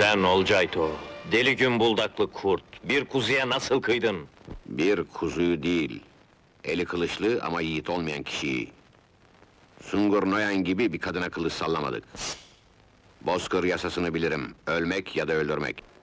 Sen Olcayto, deli gümbuldak kurt, bir kuzuya nasıl kıydın? Bir kuzuyu değil, eli kılıçlı ama yiğit olmayan kişiyi. Sungur Noyan gibi bir kadına kılıç sallamadık. Bozkır yasasını bilirim, ölmek ya da öldürmek.